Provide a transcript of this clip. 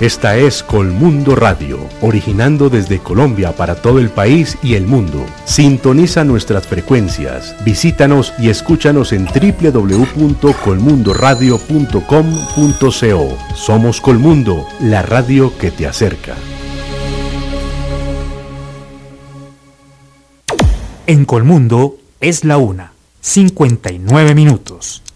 Esta es Colmundo Radio, originando desde Colombia para todo el país y el mundo. Sintoniza nuestras frecuencias, visítanos y escúchanos en www.colmundoradio.com.co. Somos Colmundo, la radio que te acerca. En Colmundo es la 1:59.